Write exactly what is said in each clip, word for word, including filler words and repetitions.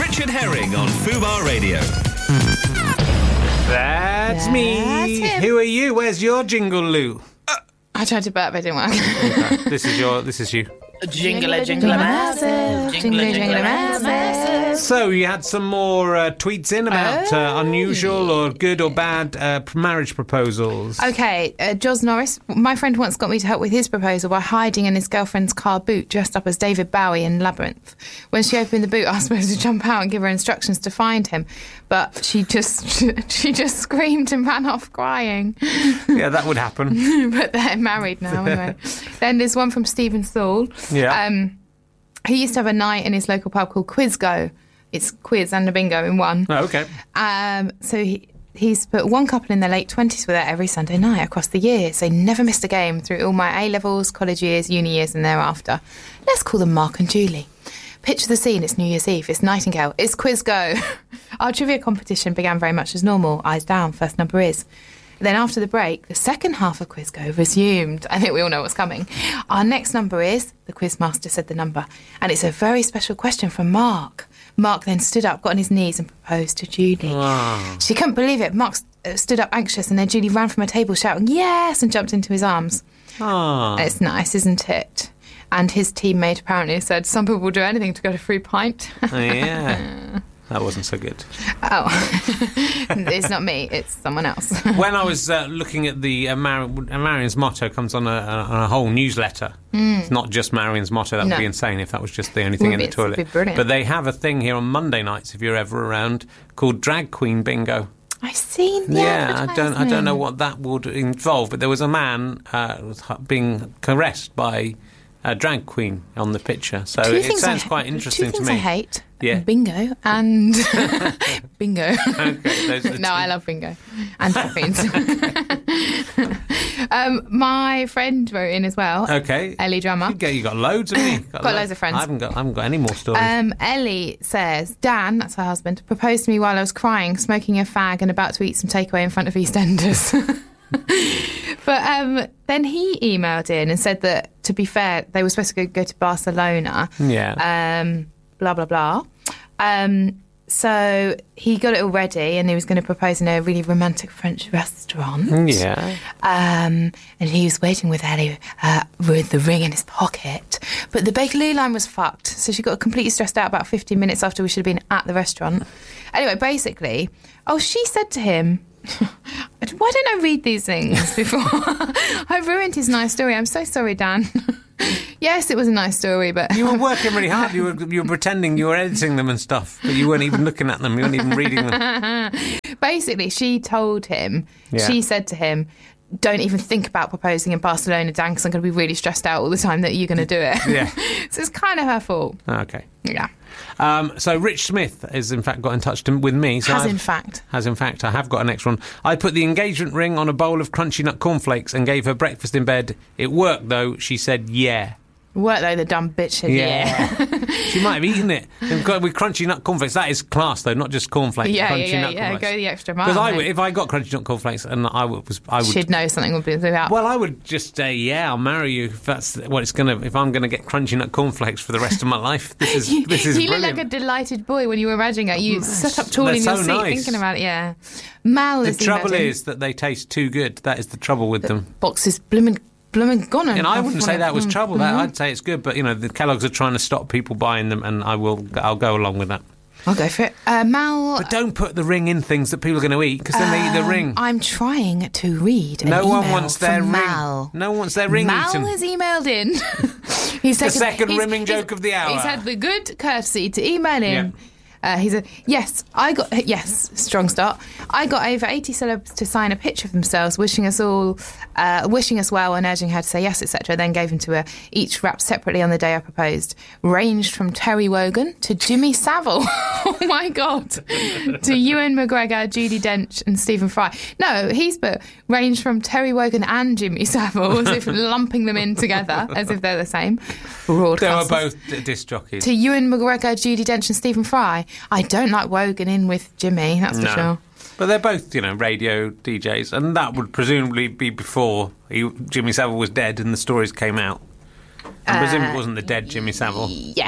Richard Herring on Fubar Radio. That's me. That's him. Who are you? Where's your jingle, Lou? I tried to burp, but it didn't work. Okay, this is your. This is you. Jingle a jingle a massive, jingle a jingle a massive. So you had some more uh, tweets in about uh, unusual or good or bad uh, marriage proposals. Okay, uh, Jos Norris, my friend once got me to help with his proposal by hiding in his girlfriend's car boot dressed up as David Bowie in Labyrinth. When she opened the boot, I was supposed to jump out and give her instructions to find him, but she just she just screamed and ran off crying. Yeah, that would happen. But they're married now anyway. Then there's one from Stephen Saul. Yeah. Um, he used to have a night in his local pub called Quiz Go. It's quiz and a bingo in one. Oh, okay. Um, so he, he's put one couple in their late twenties were there every Sunday night across the years. They never missed a game through all my A-levels, college years, uni years and thereafter. Let's call them Mark and Julie. Picture the scene, it's New Year's Eve, it's Nightingale, it's Quiz Go. Our trivia competition began very much as normal, eyes down, first number is. Then after the break, the second half of Quiz Go resumed. I think we all know what's coming. Our next number is, the quizmaster said the number, and it's a very special question from Mark. Mark then stood up, got on his knees and proposed to Julie. Wow. She couldn't believe it. Mark st- stood up anxious and then Julie ran from her table shouting, yes, and jumped into his arms. Oh. It's nice, isn't it? And his teammate apparently said, some people will do anything to get a free pint. Yeah. That wasn't so good. Oh, it's not me, it's someone else. When I was uh, looking at the uh, Mar- uh, Marion's motto comes on a, a, a whole newsletter. Mm. It's not just Marion's motto. That would No. be insane if that was just the only thing Would in be, the toilet. it'd be brilliant. But they have a thing here on Monday nights, if you're ever around, called Drag Queen Bingo. I've seen the Yeah, I don't, I don't know advertisement. what that would involve, but there was a man uh, was hu- being caressed by a drag queen on the picture, so Two it things sounds I, quite interesting two to things me. I hate. Yeah. Bingo and bingo. Okay, those are the No, two. I love bingo and dragons. um, my friend wrote in as well. Okay, Ellie Drummer. You got, you got loads of me. Got lo- loads of friends. I haven't got, I haven't got any more stories. Um, Ellie says, Dan, that's her husband, proposed to me while I was crying, smoking a fag and about to eat some takeaway in front of EastEnders. But um, then he emailed in and said that, to be fair, they were supposed to go, go to Barcelona. yeah. Um, blah, blah, blah. Um, so he got it all ready and he was going to propose in a really romantic French restaurant. yeah. Um, and he was waiting with Ellie uh, with the ring in his pocket. But the Bakerloo line was fucked, so she got completely stressed out about fifteen minutes after we should have been at the restaurant. Anyway, basically, oh, she said to him, why don't I read these things before? I've ruined his nice story. I'm so sorry, Dan. Yes, it was a nice story, but... You were working really hard. You were you were pretending you were editing them and stuff, but you weren't even looking at them. You weren't even reading them. Basically, she told him, Yeah. she said to him, don't even think about proposing in Barcelona, Dan, because I'm going to be really stressed out all the time that you're going to do it. Yeah. So it's kind of her fault. Okay. Yeah. Um, so Rich Smith has in fact got in touch to, with me. So Has I've- in fact. Has in fact. I have got an extra one. I put the engagement ring on a bowl of crunchy nut cornflakes and gave her breakfast in bed. It worked though. She said, yeah. Work though, the dumb bitch said, yeah. She might have eaten it. And got- with crunchy nut cornflakes. That is class though, not just cornflakes. Yeah, crunchy yeah, yeah, nut yeah. cornflakes. Go the extra mile. Because I mate. would, if I got crunchy nut cornflakes and I would, was, I would. She'd know something would be without. Well, I would just say, yeah, I'll marry you if that's what it's gonna. If I'm gonna get crunchy nut cornflakes for the rest of my life, this is you, this is you look brilliant. like a delighted boy when you were imagining it. You sat up tall They're in your so seat nice. thinking about it, yeah. Mal The is trouble imagining is that they taste too good. That is the trouble with them. box is blooming, blooming gone. And I wouldn't say that was Mm, trouble. That mhm. I'd say it's good, but you know, the Kellogg's are trying to stop people buying them, and I will. I'll go along with that. I'll go for it. Uh, Mal... But don't put the ring in things that people are going to eat, because then they eat the Um, ring. I'm trying to read an No one email wants their from ring. Mal. No one wants their ring Mal eaten. has emailed in. he's The taken- second he's- rimming he's- joke of the hour. He's had the good courtesy to email in. Yeah. Uh, he said, yes, I got, yes, strong start. I got over eighty celebs to sign a picture of themselves, wishing us all, uh, wishing us well and urging her to say yes, et cetera. Then gave them to her, each wrapped separately on the day I proposed. Ranged from Terry Wogan to Jimmy Savile. Oh my God. To Ewan McGregor, Judi Dench and Stephen Fry. No, he's put ranged from Terry Wogan and Jimmy Savile, as if lumping them in together, as if they're the same. They were Broadcasters. both d- disc jockeys. To Ewan McGregor, Judi Dench and Stephen Fry. I don't like Wogan in with Jimmy, that's for No. sure. But they're both, you know, radio D Js, and that would presumably be before he, Jimmy Savile was dead and the stories came out. I presume it wasn't the dead Jimmy Savile. Yeah.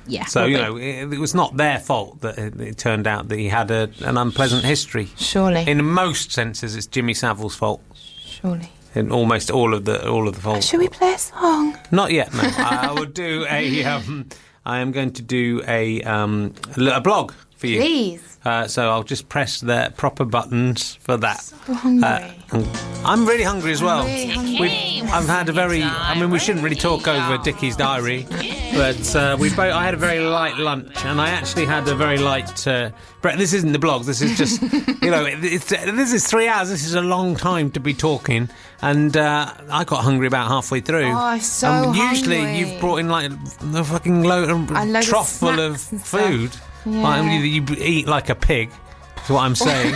Yeah, So, will you be. know, it, it was not their fault that it, it turned out that he had a, an unpleasant history. Surely. In most senses, it's Jimmy Savile's fault. Surely. In almost all of the all of the fault. Should we play a song? Not yet, no. I will do a... Um, I am going to do a, um, a blog for you. Please. Uh, so I'll just press the proper buttons for that. So hungry. Uh, I'm really hungry as well. really hungry. We've, I've had a very... I mean, we shouldn't really talk over Dickie's diary, but uh, we both, I had a very light lunch, and I actually had a very light... Uh, bre- this isn't the blogs, this is just... You know, it, it's, this is three hours, this is a long time to be talking, and uh, I got hungry about halfway through. Oh, I'm so and usually hungry. you've brought in, like, a fucking load, A a load of trough full of snacks and stuff. food. Yeah. Like, you, you eat like a pig, is what I'm saying.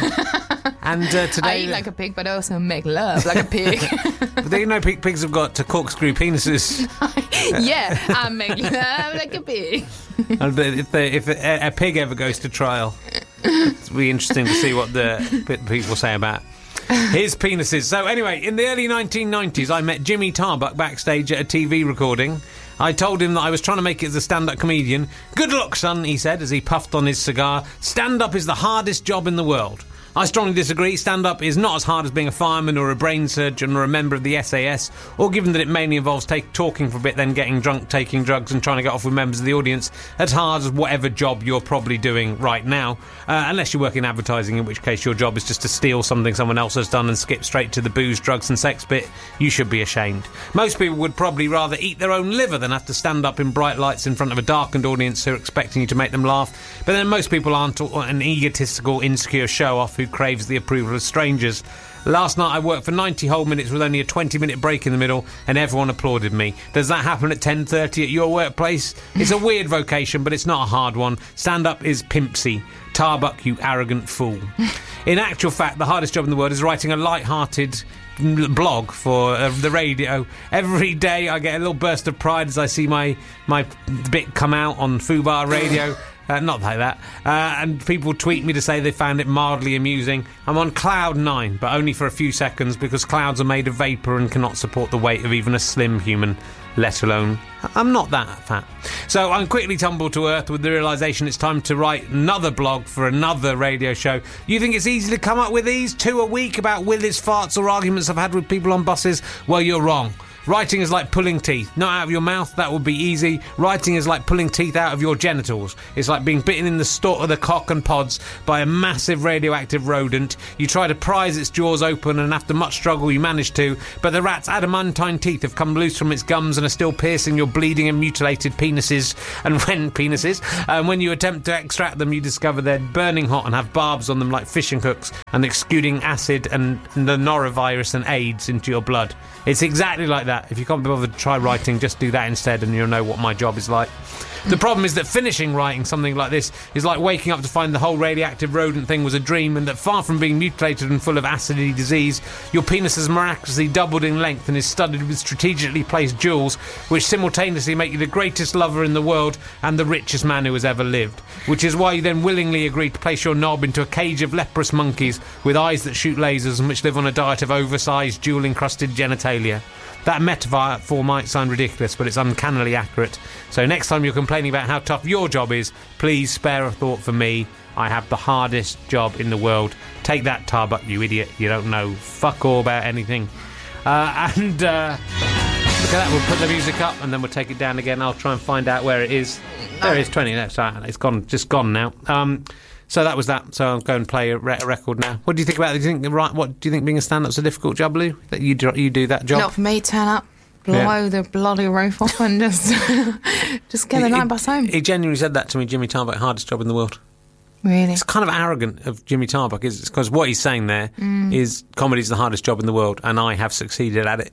And uh, today... I eat like a pig, but I also make love like a pig. But you know, pig, pigs have got to corkscrew penises. Yeah, I make love like a pig. And if, they, if a, a pig ever goes to trial, it'll be interesting to see what the p- people say about his penises. So anyway, in the early nineteen nineties, I met Jimmy Tarbuck backstage at a T V recording. I told him that I was trying to make it as a stand-up comedian. Good luck, son, he said as he puffed on his cigar. Stand-up is the hardest job in the world. I strongly disagree. Stand-up is not as hard as being a fireman or a brain surgeon or a member of the S A S, or given that it mainly involves take, talking for a bit, then getting drunk, taking drugs and trying to get off with members of the audience, as hard as whatever job you're probably doing right now, uh, unless you work in advertising, in which case your job is just to steal something someone else has done and skip straight to the booze, drugs and sex bit. You should be ashamed. Most people would probably rather eat their own liver than have to stand up in bright lights in front of a darkened audience who are expecting you to make them laugh. But then most people aren't an egotistical, insecure show-off who craves the approval of strangers. Last night I worked for ninety whole minutes with only a twenty minute break in the middle, and everyone applauded me. Does that happen at ten thirty at your workplace? It's a weird vocation, but it's not a hard one. Stand-up is pimpsy. Tarbuck, you arrogant fool. In actual fact, the hardest job in the world is writing a light-hearted blog for uh, the radio. Every day I get a little burst of pride as I see my, my bit come out on Fubar Radio. Uh, not like that. Uh, and people tweet me to say they found it mildly amusing. I'm on cloud nine, but only for a few seconds because clouds are made of vapour and cannot support the weight of even a slim human, let alone... I'm not that fat. So I'm quickly tumbled to earth with the realisation it's time to write another blog for another radio show. You think it's easy to come up with these? Two a week about willies, farts or arguments I've had with people on buses? Well, you're wrong. Writing is like pulling teeth. Not out of your mouth, that would be easy. Writing is like pulling teeth out of your genitals. It's like being bitten in the stalk of the cock and pods by a massive radioactive rodent. You try to prise its jaws open, and after much struggle you manage to, but the rat's adamantine teeth have come loose from its gums and are still piercing your bleeding and mutilated penises. And when penises, and when you attempt to extract them, you discover they're burning hot and have barbs on them like fishing hooks, and exuding acid and the norovirus and AIDS into your blood. It's exactly like that. If you can't be bothered to try writing, just do that instead and you'll know what my job is like. The problem is that finishing writing something like this is like waking up to find the whole radioactive rodent thing was a dream, and that far from being mutilated and full of acidy disease, your penis has miraculously doubled in length and is studded with strategically placed jewels which simultaneously make you the greatest lover in the world and the richest man who has ever lived. Which is why you then willingly agreed to place your knob into a cage of leprous monkeys with eyes that shoot lasers and which live on a diet of oversized, jewel-encrusted genitalia. That metaphor might sound ridiculous, but it's uncannily accurate. So next time you're complaining about how tough your job is, please spare a thought for me. I have the hardest job in the world. Take that, Tarbuck, you idiot. You don't know fuck all about anything. Uh, and uh, look at that. We'll put the music up and then we'll take it down again. I'll try and find out where it is. There it is, twenty. That's right. It's gone, just gone now. Um, so that was that. So I'll go and play a, re- a record now. What do you think about it? Do you think right? What do you think being a stand-up's a difficult job, Lou? That you do, you do that job? Not for me. Turn up, blow Yeah. the bloody roof off, and just just get the night bus home. He genuinely said that to me, Jimmy Tarbuck, hardest job in the world. Really? It's kind of arrogant of Jimmy Tarbuck, is because what he's saying there Mm. is comedy's the hardest job in the world, and I have succeeded at it.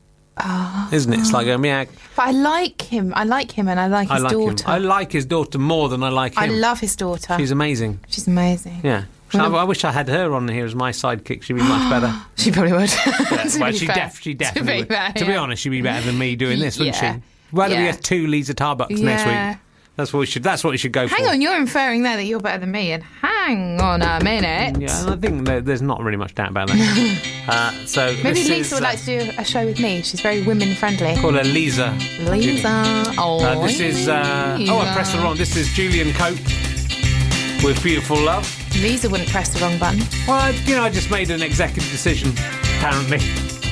Oh. Isn't it? It's like, um, yeah, But I like him. I like him, and I like I his like daughter. him. I like his daughter more than I like him. I love his daughter. She's amazing. She's amazing. Yeah. I, I wish I had her on here as my sidekick. She'd be much better. She probably would. Yeah, To well, be she, fair. def- she definitely To be would. fair, To be yeah. honest, she'd be better than me doing this, wouldn't Yeah. she? Why don't we Yeah. have two Lisa Tarbucks next Yeah. week? That's what we should. That's what we should go for. Hang on, you're inferring there that you're better than me, and how? hang on a minute. Yeah, and I think there, there's not really much doubt about that. uh, so Maybe this Lisa is, would uh, like to do a show with me. She's very women friendly. Call her Lisa. Lisa. Oh, Uh, this is. Uh, oh, I pressed the wrong. This is Julian Cope with Beautiful Love. Lisa wouldn't press the wrong button. Well, I, you know, I just made an executive decision, apparently.